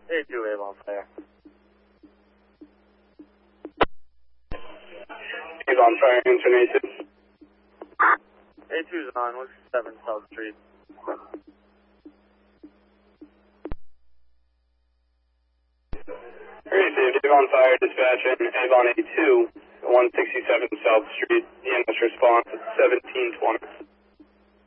A2 Avon Fire. Avon Fire, information. A2's on, 167 South Street. Received Avon Fire dispatching Avon A2, 167 South Street. EMS response at 1720.